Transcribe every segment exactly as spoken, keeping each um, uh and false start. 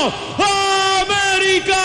América.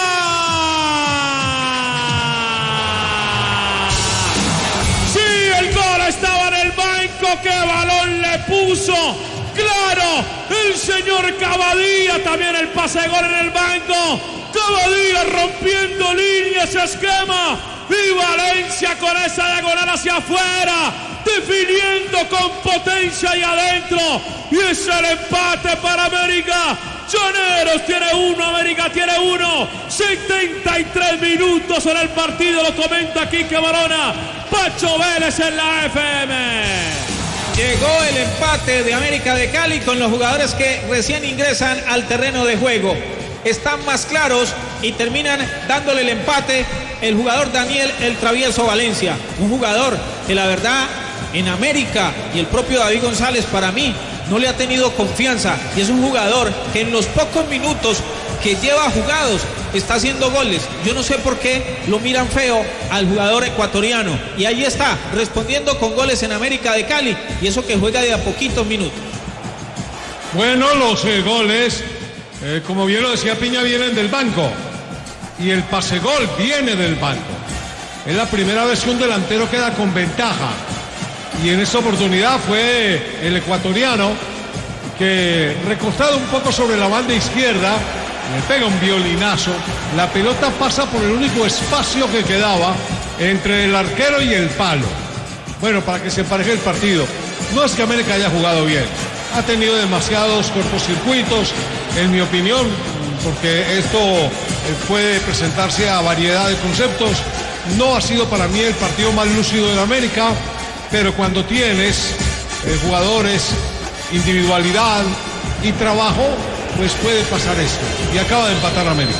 Sí, el gol estaba en el banco. ¡Qué balón le puso! Claro, el señor Cavadía, también el pase de gol en el banco. Cavadía rompiendo líneas, esquema. Y Valencia con esa diagonal hacia afuera, definiendo con potencia y adentro. Y es el empate para América. Llaneros tiene uno, América tiene uno. setenta y tres minutos en el partido, lo comenta Quique Barona. Pacho Vélez en la F M. Llegó el empate de América de Cali con los jugadores que recién ingresan al terreno de juego. Están más claros y terminan dándole el empate el jugador Daniel El Travieso Valencia. Un jugador que la verdad en América y el propio David González para mí no le ha tenido confianza. Y es un jugador que en los pocos minutos que lleva jugados está haciendo goles. Yo no sé por qué lo miran feo al jugador ecuatoriano. Y ahí está, respondiendo con goles en América de Cali. Y eso que juega de a poquitos minutos. Bueno, los eh, goles, eh, como bien lo decía Piña, vienen del banco. Y el pase gol viene del banco. Es la primera vez que un delantero queda con ventaja. Y en esta oportunidad fue el ecuatoriano que, recostado un poco sobre la banda izquierda, le pega un violinazo. La pelota pasa por el único espacio que quedaba entre el arquero y el palo. Bueno, para que se empareje el partido. No es que América haya jugado bien. Ha tenido demasiados cortocircuitos, en mi opinión, porque esto puede presentarse a variedad de conceptos. No ha sido para mí el partido más lúcido de América, pero cuando tienes eh, jugadores, individualidad y trabajo, pues puede pasar esto. Y acaba de empatar América.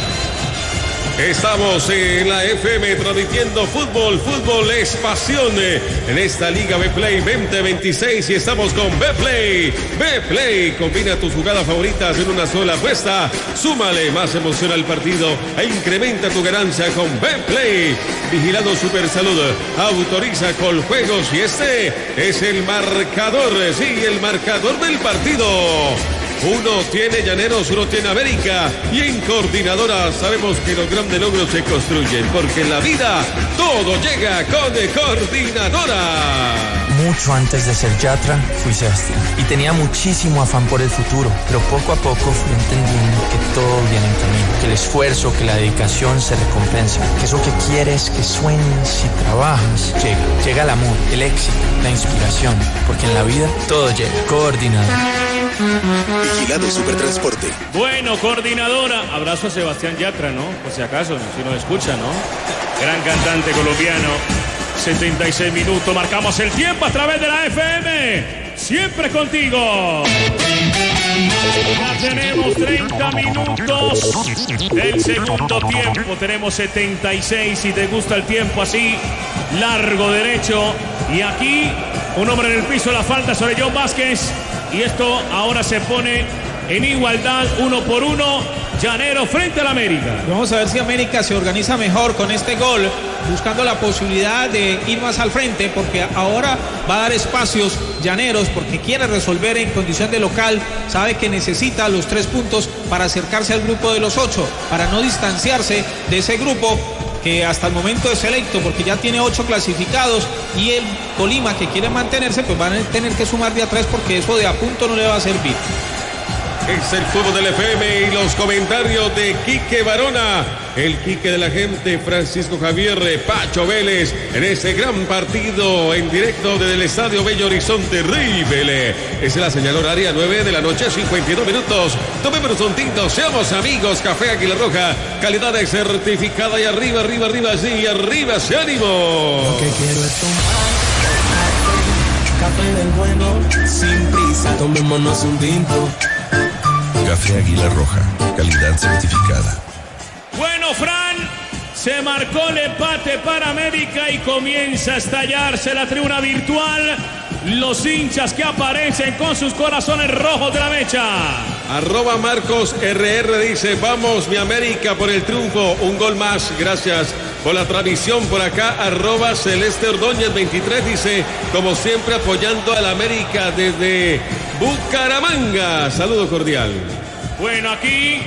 Estamos en la F M transmitiendo fútbol, fútbol es pasión en esta Liga Betplay veinte veintiséis y estamos con Betplay. Betplay, combina tus jugadas favoritas en una sola apuesta, súmale más emoción al partido e incrementa tu ganancia con Betplay. Vigilado Supersalud, autoriza con juegos y este es el marcador, sí, el marcador del partido. Uno tiene Llaneros, uno tiene América. Y en Coordinadora sabemos que los grandes logros se construyen, porque en la vida todo llega con Coordinadora. Mucho antes de ser Yatra, fui sastre. Y tenía muchísimo afán por el futuro. Pero poco a poco fui entendiendo que todo viene en camino. Que el esfuerzo, que la dedicación se recompensa. Que eso que quieres, que sueñes y trabajas, llega. Llega el amor, el éxito, la inspiración. Porque en la vida todo llega. Coordinadora. Vigilado Supertransporte. Bueno, Coordinadora. Abrazo a Sebastián Yatra, ¿no? Por si acaso, si nos escucha, ¿no? Gran cantante colombiano. setenta y seis minutos. Marcamos el tiempo a través de la F M. Siempre contigo. Ya tenemos treinta minutos del segundo tiempo. Tenemos setenta y seis. Si te gusta el tiempo así, largo derecho. Y aquí, un hombre en el piso, la falta sobre John Vázquez. Y esto ahora se pone en igualdad, uno por uno. Llanero frente al América. Vamos a ver si América se organiza mejor con este gol, buscando la posibilidad de ir más al frente, porque ahora va a dar espacios Llaneros, porque quiere resolver en condición de local, sabe que necesita los tres puntos para acercarse al grupo de los ocho, para no distanciarse de ese grupo que hasta el momento es selecto, porque ya tiene ocho clasificados, y el Tolima, que quiere mantenerse, pues van a tener que sumar de a tres, porque eso de a punto no le va a servir. Es el fútbol del F M y los comentarios de Quique Barona, el Quique de la gente, Francisco Javier Pacho Vélez, en ese gran partido en directo desde el Estadio Bello Horizonte Rivele. Es la señal horaria, nueve de la noche, cincuenta y dos minutos. Tomémonos un tinto, seamos amigos. Café Águila Roja, calidad certificada. Y arriba, arriba, arriba, sí, arriba, ese ánimo. Lo que quiero es tomar café del bueno, sin prisa, tomémonos un tinto. Café Águila Roja, calidad certificada. Bueno, Fran, se marcó el empate para América y comienza a estallarse la tribuna virtual. Los hinchas que aparecen con sus corazones rojos de la mecha. Arroba Marcos R R dice, vamos mi América por el triunfo, un gol más, gracias por la transmisión. Por acá, arroba Celeste Ordóñez veintitrés dice, como siempre apoyando al América desde Bucaramanga. Saludo cordial. Bueno, aquí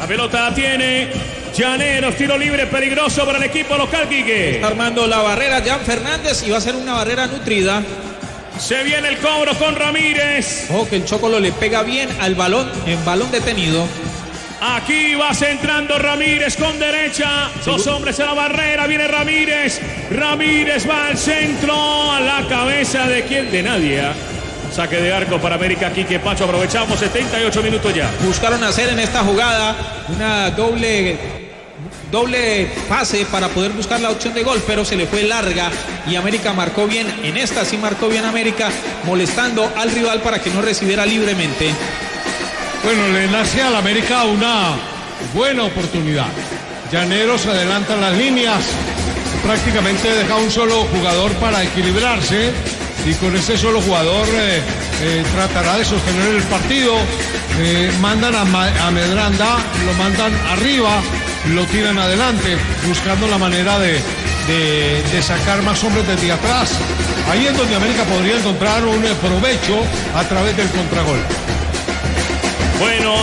La pelota la tiene Llaneros, tiro libre peligroso para el equipo local, Quique. Está armando la barrera Jan Fernández y va a ser una barrera nutrida. Se viene el cobro con Ramírez. Ojo que el Chocolo le pega bien al balón, en balón detenido. Aquí va centrando Ramírez con derecha. Dos hombres en la barrera. Viene Ramírez. Ramírez va al centro. A la cabeza de quién, de nadie. ¿eh? Saque de arco para América. Quique Pacho. Aprovechamos setenta y ocho minutos ya. Buscaron hacer en esta jugada una doble, doble pase para poder buscar la opción de gol, pero se le fue larga y América marcó bien. En esta sí marcó bien América, molestando al rival para que no recibiera libremente. Bueno, le nace al América una buena oportunidad. Llaneros adelanta las líneas, prácticamente deja un solo jugador para equilibrarse y con ese solo jugador eh, eh, tratará de sostener el partido. Eh, mandan a, a Medranda, lo mandan arriba, lo tiran adelante, buscando la manera de, de, de sacar más hombres desde atrás. Ahí es donde América podría encontrar un provecho a través del contragol. Bueno,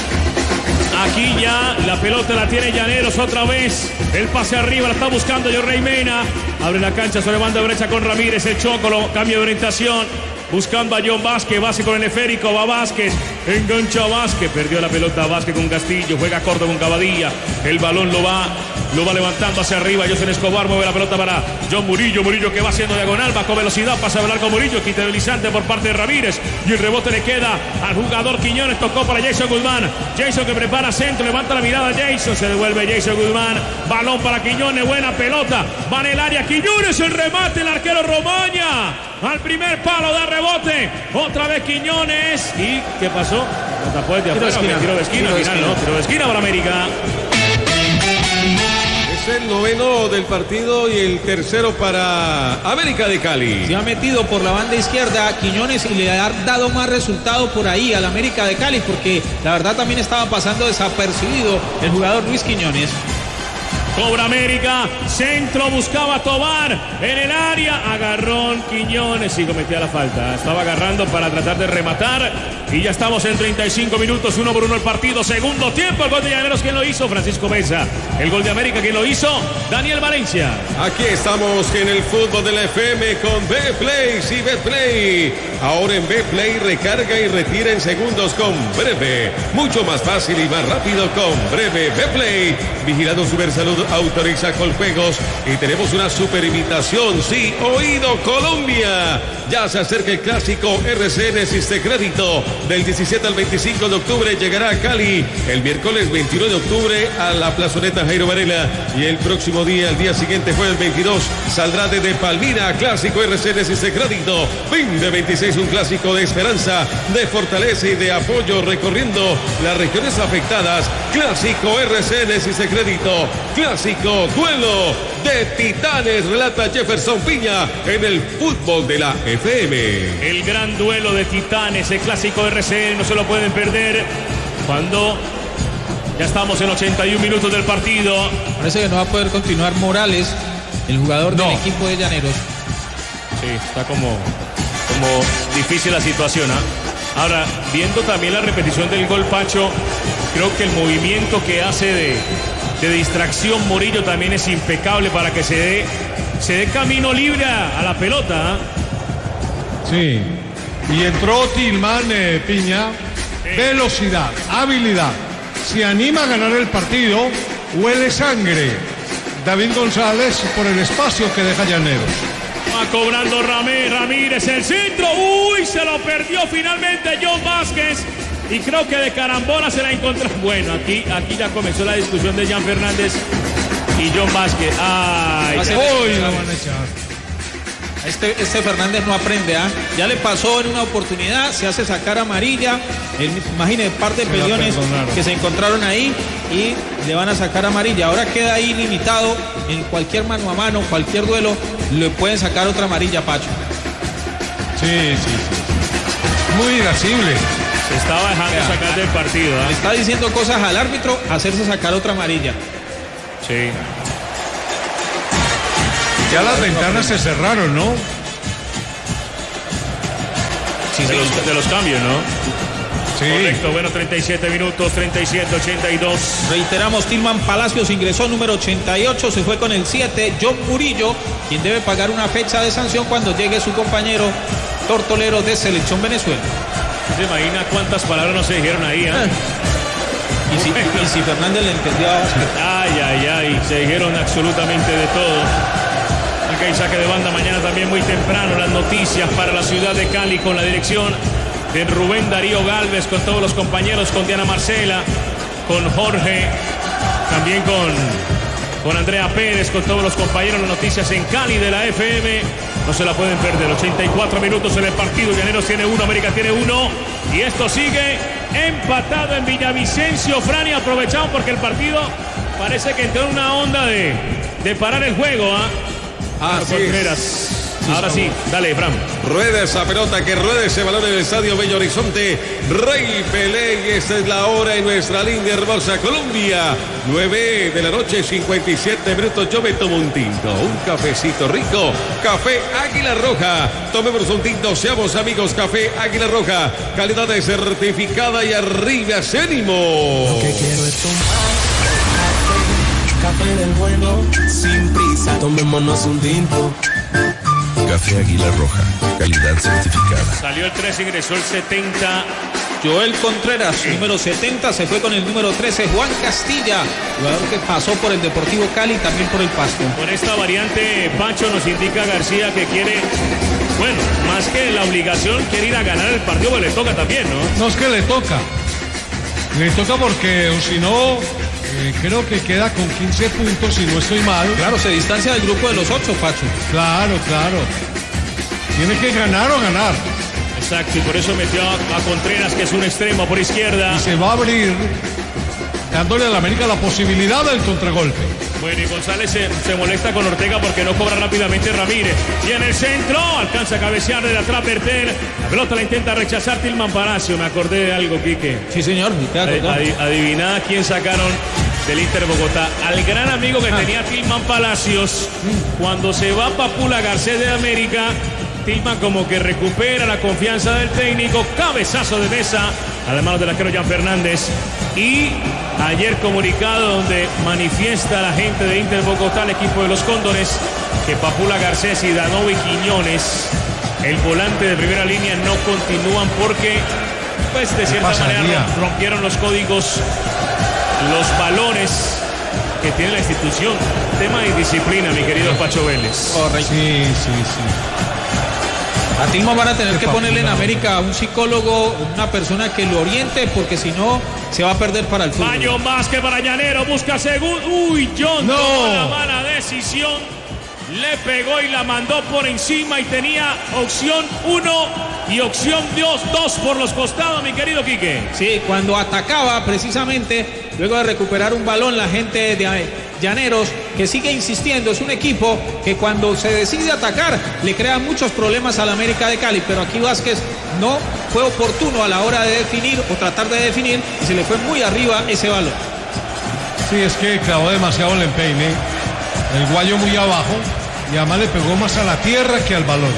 aquí ya la pelota la tiene Llaneros otra vez. El pase arriba, la está buscando Jorrey Mena. Abre la cancha sobre banda derecha con Ramírez. El Chocolo, cambio de orientación. Buscando a John Vázquez, Vázquez con el esférico, va Vázquez, engancha a Vázquez, perdió la pelota Vázquez con Castillo, juega corto con Cavadilla, el balón lo va, lo va levantando hacia arriba, José Escobar mueve la pelota para John Murillo, Murillo que va haciendo diagonal, va con velocidad, pasa a largo Murillo, quita deslizante por parte de Ramírez, y el rebote le queda al jugador Quiñones, tocó para Jason Guzmán, Jason que prepara centro, levanta la mirada Jason, se devuelve Jason Guzmán, balón para Quiñones, buena pelota, va en el área Quiñones, el remate, el arquero Romaña, al primer palo da rebote, otra vez Quiñones, y ¿qué pasó? Lo tapó desde afuera, tiro de esquina, tiro de esquina, tiro de esquina. No, tiro de esquina para América. Es el noveno del partido y el tercero para América de Cali. Se ha metido por la banda izquierda Quiñones y le ha dado más resultado por ahí al América de Cali, porque la verdad también estaba pasando desapercibido el jugador Luis Quiñones. Cobra América, centro, buscaba Tobar en el área, agarrón Quiñones y cometía la falta. Estaba agarrando para tratar de rematar y ya estamos en treinta y cinco minutos, uno por uno el partido, segundo tiempo, el gol de Llaneros, ¿quién lo hizo? Francisco Mesa. El gol de América, ¿quién lo hizo? Daniel Valencia. Aquí estamos en el fútbol de la F M con Betplay, sí, Betplay. Ahora en Betplay recarga y retira en segundos con Breve. Mucho más fácil y más rápido con Breve. Betplay, vigilado Supersalud, autoriza Coljuegos y tenemos una super invitación, sí, Oído Colombia. Ya se acerca el clásico R C N Existe Crédito. Del diecisiete al veinticinco de octubre llegará a Cali. El miércoles veintiuno de octubre a la plazoleta Jairo Varela. Y el próximo día, el día siguiente fue el veintidós, saldrá desde Palmira. Clásico R C N Existe Crédito. veinte veintiséis, un clásico de esperanza, de fortaleza y de apoyo recorriendo las regiones afectadas. Clásico R C N Existe Crédito. Clásico duelo de titanes, relata Jefferson Piña en el fútbol de la F M. El gran duelo de titanes, el clásico R C N, no se lo pueden perder cuando ya estamos en ochenta y un minutos del partido. Parece que no va a poder continuar Morales, el jugador no. del equipo de Llaneros. Sí, está como, como difícil la situación, ¿eh? Ahora, viendo también la repetición del gol, Pacho, creo que el movimiento que hace de, de distracción Murillo también es impecable para que se dé, se dé camino libre a, a la pelota, ¿eh? Sí, y entró Tilman eh, Piña, sí. Velocidad, habilidad, se anima a ganar el partido, huele sangre. David González por el espacio que deja Llaneros. Va cobrando Ramírez, Ramírez, el centro, uy, se lo perdió finalmente John Vázquez. Y creo que de carambola se la encontró. Bueno, aquí, aquí ya comenzó la discusión de Jan Fernández y John Vázquez. Ay, Hace hoy la van a echar. Este, este Fernández no aprende, ¿ah? ¿eh? Ya le pasó en una oportunidad, se hace sacar amarilla. El, imagine, par de peliones que se encontraron ahí y le van a sacar amarilla. Ahora queda ahí limitado en cualquier mano a mano, cualquier duelo, le pueden sacar otra amarilla, Pacho. Sí, sí, sí. Muy irascible. Se estaba dejando Vea, sacar del partido. ¿eh? Está diciendo cosas al árbitro, hacerse sacar otra amarilla. Sí. Ya las ventanas se cerraron, ¿no? Sí, de, los, de los cambios, ¿no? Sí. Correcto, bueno, treinta y siete minutos, treinta y siete, ochenta y dos. Reiteramos, Tilman Palacios ingresó número ochenta y ocho, se fue con el siete, John Murillo, quien debe pagar una fecha de sanción cuando llegue su compañero tortolero de Selección Venezuela. ¿Se imagina cuántas palabras no se dijeron ahí? ¿eh? Y si, y si Fernández le entendió a Vázquez. Ay, ay, ay, se dijeron absolutamente de todo. Aunque hay saque de banda mañana también muy temprano. Las noticias para la ciudad de Cali con la dirección de Rubén Darío Galvez, con todos los compañeros, con Diana Marcela, con Jorge, también con, con Andrea Pérez, con todos los compañeros. Las noticias en Cali de la F M. No se la pueden perder. ochenta y cuatro minutos en el partido. Llaneros tiene uno, América tiene uno. Y esto sigue empatado en Villavicencio. Fran, y aprovechamos porque el partido parece que entró en una onda de, de parar el juego. ¿eh? Ah, Claro, Contreras. Ahora sí, dale, Fran. Rueda esa pelota, que rueda ese balón en el estadio Bello Horizonte. Rey Pelé, y esta es la hora en nuestra linda hermosa Colombia. nueve de la noche, cincuenta y siete minutos. Yo me tomo un tinto, un cafecito rico. Café Águila Roja. Tomemos un tinto, seamos amigos. Café Águila Roja. Calidad de certificada y arriba ese ánimo. Lo que quiero es tomar café, café del bueno, sin prisa. Tomémonos un tinto. Café Águila Roja, calidad certificada. Salió el tres, ingresó el setenta. Joel Contreras, número setenta, se fue con el número trece, Juan Castilla, jugador que pasó por el Deportivo Cali, también por el Pasto. Con esta variante, Pacho, nos indica García que quiere, bueno, más que la obligación, quiere ir a ganar el partido, pero le toca también, ¿no? No es que le toca. Le toca porque, o si no, eh, creo que queda con quince puntos, si no estoy mal. Claro, se distancia del grupo de los ocho, Pacho. Claro, claro. Tiene que ganar o ganar. Exacto, y por eso metió a, a Contreras, que es un extremo por izquierda. Y se va a abrir, dándole a la América la posibilidad del contragolpe. Bueno, y González se, se molesta con Ortega porque no cobra rápidamente Ramírez. Y en el centro, alcanza a cabecear de atrás Bertel. La pelota la intenta rechazar Tilman Palacio. Me acordé de algo, Quique. Sí, señor. Adi- Adiviná quién sacaron del Inter Bogotá. Al gran amigo que ah. tenía Tilman Palacios. Cuando se va Papula Garcés de América, Tilman como que recupera la confianza del técnico. Cabezazo de mesa a las manos del arquero Jan Fernández. Y ayer comunicado donde manifiesta la gente de Inter Bogotá, el equipo de los Cóndores, que Papula Garcés y Danovi Quiñones, el volante de primera línea, no continúan porque, pues, de cierta manera rompieron los códigos, los valores que tiene la institución. Tema de disciplina, mi querido Pacho Vélez. Correcto. Sí, sí, sí. A Tilman van a tener que ponerle en América a un psicólogo, una persona que lo oriente, porque si no, se va a perder para el fútbol. Baño más que para Llanero, busca segundo. Uy, John no. tomó la mala decisión. Le pegó y la mandó por encima y tenía opción uno y opción dos por los costados, mi querido Quique. Sí, cuando atacaba precisamente, luego de recuperar un balón, la gente de Llaneros, que sigue insistiendo, es un equipo que cuando se decide atacar le crea muchos problemas al América de Cali, pero aquí Vázquez no fue oportuno a la hora de definir o tratar de definir y se le fue muy arriba ese balón. Sí, es que clavó demasiado el empeine, el guayo muy abajo, y además le pegó más a la tierra que al balón.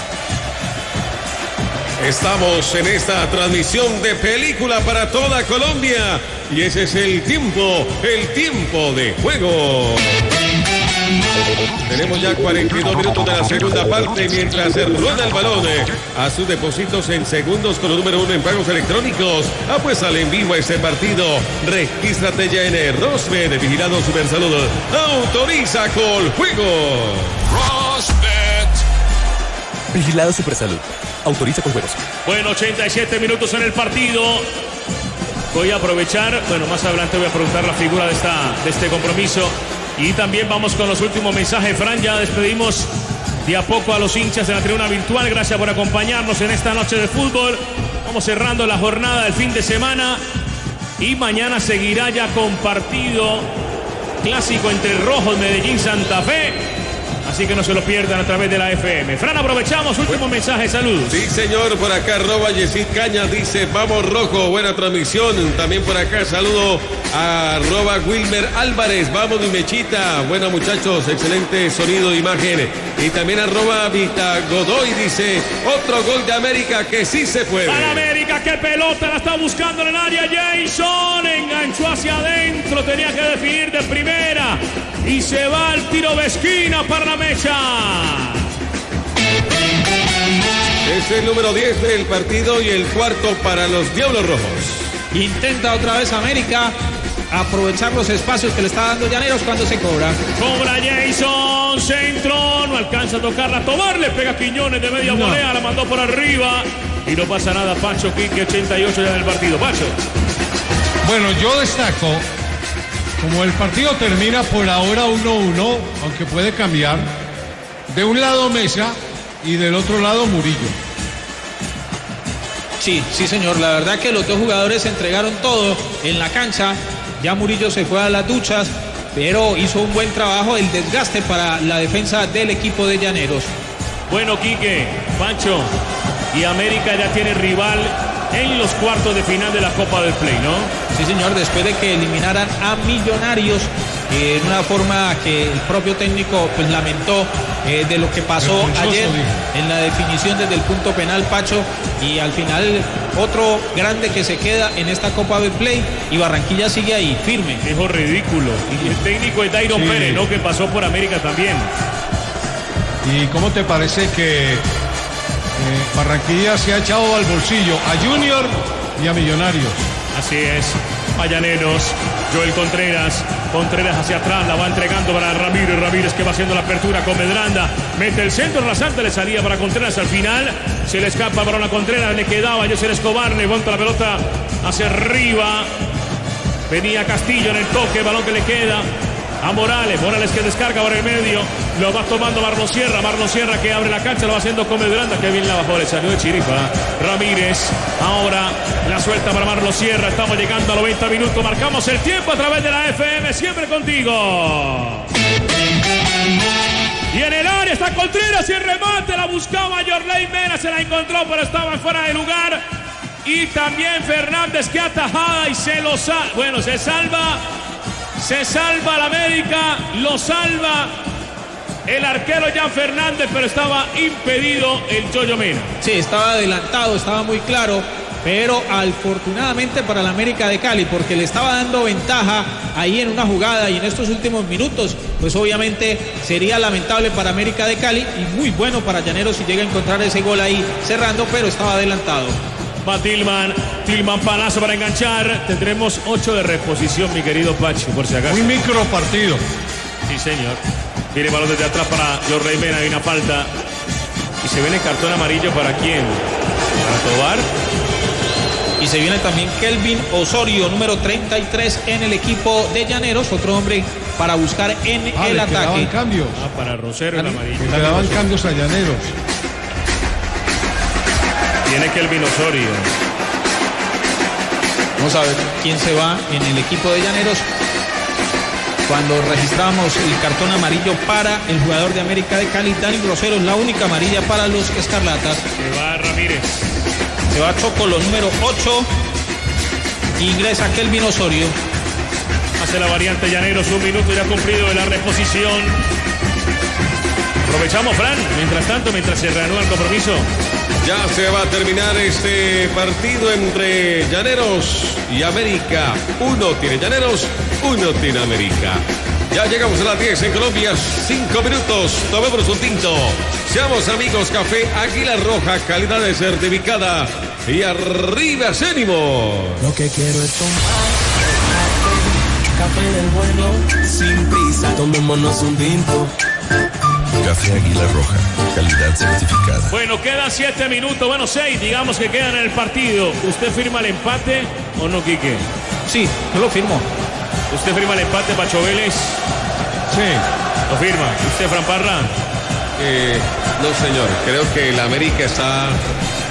Estamos en esta transmisión de película para toda Colombia y ese es el tiempo, el tiempo de juego. Tenemos ya cuarenta y dos minutos de la segunda parte mientras se rueda el balón. A sus depósitos en segundos con el número uno en pagos electrónicos. Apuéstale en vivo a este partido. Regístrate ya en Rosbet, vigilado Super Salud. Autoriza con juego. Rosbet. Vigilado Super Salud. Autoriza con juegos. Bueno, ochenta y siete minutos en el partido. Voy a aprovechar, bueno, más adelante voy a preguntar la figura de, esta, de este compromiso. Y también vamos con los últimos mensajes. Fran, ya despedimos de a poco a los hinchas de la tribuna virtual. Gracias por acompañarnos en esta noche de fútbol. Vamos cerrando la jornada del fin de semana. Y mañana seguirá ya con partido clásico entre Rojos, Medellín, Santa Fe. Así que no se lo pierdan a través de la F M. Fran, aprovechamos, último mensaje, saludos. Sí, señor, por acá arroba Yesid Cañas dice, vamos rojo, buena transmisión. También por acá saludo a arroba Wilmer Álvarez, vamos mi mechita. Bueno, muchachos, excelente sonido e imagen. Y también arroba Vita Godoy dice, otro gol de América que sí se puede. Para América, qué pelota, la está buscando en el área Jason, enganchó hacia adentro, tenía que definir de primera y se va al tiro de esquina para la mecha. Es el número diez del partido y el cuarto para los Diablos Rojos. Intenta otra vez América aprovechar los espacios que le está dando Llaneros cuando se cobra. Cobra Jason, centro, no alcanza a tocarla, Tobar le pega Quiñones de media No. volea, la mandó por arriba y no pasa nada. Pacho Quique, ochenta y ocho ya del partido. Pacho. Bueno, yo destaco, como el partido termina por ahora uno uno, aunque puede cambiar, de un lado Mesa y del otro lado Murillo. Sí, sí señor, la verdad que los dos jugadores entregaron todo en la cancha. Ya Murillo se fue a las duchas, pero hizo un buen trabajo, el desgaste para la defensa del equipo de Llaneros. Bueno, Quique, Pancho, y América ya tiene rival en los cuartos de final de la Copa del Play, ¿no? Sí señor, después de que eliminaran a Millonarios eh, en una forma que el propio técnico pues lamentó eh, de lo que pasó Vergonzoso, ayer dijo. en la definición desde el punto penal, Pacho, y al final otro grande que se queda en esta Copa del Play y Barranquilla sigue ahí, firme. Dijo ridículo. Y el técnico es Dairon Sí. Pérez, ¿no? Que pasó por América también. ¿Y cómo te parece que eh, Barranquilla se ha echado al bolsillo a Junior y a Millonarios? Así es. Llaneros, Joel Contreras, Contreras hacia atrás, la va entregando para Ramírez, Ramírez que va haciendo la apertura con Medranda, mete el centro rasante, le salía para Contreras, al final se le escapa para una Contreras, le quedaba a Yosel Escobar, levanta la pelota hacia arriba, venía Castillo en el toque, balón que le queda a Morales, Morales que descarga por el medio, lo va tomando Marlon Sierra, Marlon Sierra que abre la cancha, lo va haciendo con Medranda, que bien la bajó, le salió de chiripa, Ramírez, ahora la suelta para Marlon Sierra, estamos llegando a noventa minutos, marcamos el tiempo a través de la F M, siempre contigo. Y en el área está Contreras y el remate, la buscaba Yorley Mena, se la encontró, pero estaba fuera de lugar. Y también Fernández que atajada y se lo salva, bueno, se salva. Se salva la América, lo salva el arquero Jan Fernández, pero estaba impedido el Yoyo Mena. Sí, estaba adelantado, estaba muy claro, pero afortunadamente para la América de Cali, porque le estaba dando ventaja ahí en una jugada y en estos últimos minutos, pues obviamente sería lamentable para América de Cali y muy bueno para Llaneros si llega a encontrar ese gol ahí cerrando, pero estaba adelantado. Va Tillman, Tillman palazo para enganchar. Tendremos ocho de reposición, mi querido Pacho, por si acaso. Un micro partido. Sí, señor. Viene balón desde atrás para Yorley Mena, hay una falta. Y se viene cartón amarillo para quién? Para Tobar. Y se viene también Kelvin Osorio, número treinta y tres en el equipo de Llaneros, otro hombre para buscar en Ah, el le ataque. quedaban cambios. Ah, para Rosero el amarillo. Le daban cambios a Llaneros. Tiene Kelvin Osorio. Vamos a ver quién se va en el equipo de Llaneros. Cuando registramos el cartón amarillo para el jugador de América de Cali, Dani Grosero, es la única amarilla para los Escarlatas. Se va Ramírez. Se va Chocolo, número ocho. Ingresa Kelvin Osorio. Hace la variante Llaneros, un minuto ya cumplido de la reposición. Aprovechamos, Fran, mientras tanto, mientras se reanuda el compromiso. Ya se va a terminar este partido entre Llaneros y América. Uno tiene Llaneros, uno tiene América. Ya llegamos a las diez en Colombia, cinco minutos. Tomemos un tinto. Seamos amigos, café Águila Roja, calidad de certificada. Y arriba, ánimo. Lo que quiero es tomar café del bueno, sin prisa. Tomémonos un tinto. Café Águila Roja, calidad certificada. Bueno, quedan siete minutos, bueno, seis, digamos que quedan en el partido. ¿Usted firma el empate o no, Quique? Sí, yo lo firmo. ¿Usted firma el empate, Pacho Vélez? Sí. ¿Lo firma? ¿Usted, Fran Parra? Eh, no, señor. Creo que el América está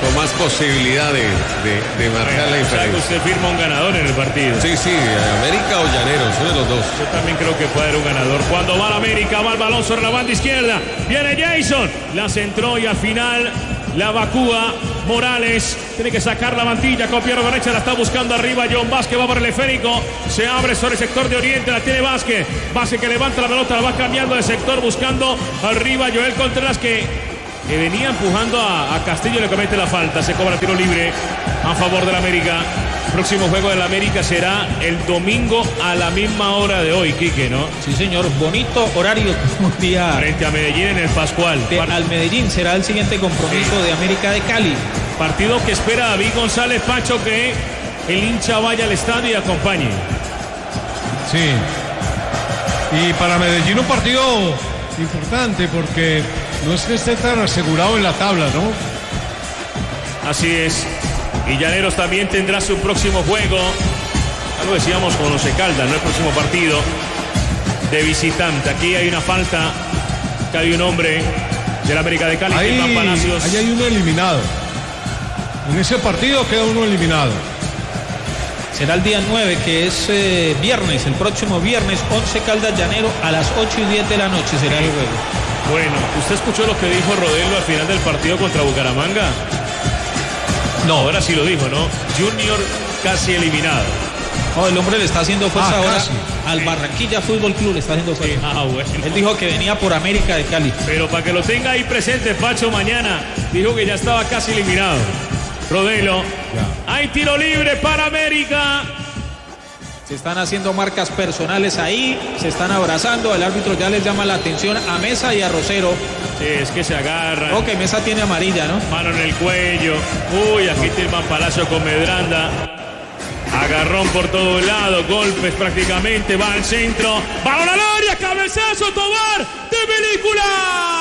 con más posibilidades de, de marcar la O sea, que diferencia. usted firma un ganador en el partido. Sí, sí, América o Llaneros, uno de los dos. Yo también creo que puede haber un ganador. Cuando va la América, va el balón sobre la banda izquierda. Viene Jason, la centró y al final la evacúa Morales. Tiene que sacar la mantilla con pierna derecha, la está buscando arriba. John Vázquez va por el esférico. Se abre sobre el sector de Oriente, la tiene Vázquez. Vázquez que levanta la pelota, la va cambiando de sector, buscando arriba Joel Contreras que, que venía empujando a, a Castillo, le comete la falta. Se cobra tiro libre a favor del América. Próximo juego del América será el domingo a la misma hora de hoy, Quique, ¿no? Sí, señor, bonito horario un día Frente a Medellín en el Pascual. de, al Medellín será el siguiente compromiso de América de Cali. Partido que espera David González Pacho que el hincha vaya al estadio y acompañe. Sí. Y para Medellín un partido importante porque no es que esté tan asegurado en la tabla, ¿no? Así es. Y Llaneros también tendrá su próximo juego. Ya lo decíamos con Once Caldas, ¿no? El próximo partido de visitante. Aquí hay una falta. Acá hay un hombre del América de Cali, Ahí, Germán Palacios. ahí hay uno eliminado. En ese partido queda uno eliminado. Será el día nueve, que es eh, viernes, el próximo viernes, Once Caldas Llanero a las ocho y diez de la noche será el juego. Bueno, ¿usted escuchó lo que dijo Rodelo al final del partido contra Bucaramanga? No, ahora sí lo dijo, ¿no? Junior casi eliminado. No, el hombre le está haciendo fuerza Ah, ahora casi. al Barranquilla Fútbol Club, le está haciendo fuerza. Ah, bueno. Él dijo que venía por América de Cali. Pero para que lo tenga ahí presente, Pacho, mañana dijo que ya estaba casi eliminado. Rodelo. Hay tiro libre para América. Se están haciendo marcas personales ahí, se están abrazando, el árbitro ya les llama la atención a Mesa y a Rosero. Sí, es que se agarran. Creo que Mesa tiene amarilla, ¿no? Mano en el cuello. Uy, aquí Tilman Palacio con Medranda. Agarrón por todos lados, golpes prácticamente. Va al centro. Balón al área, cabezazo, Tobar de película.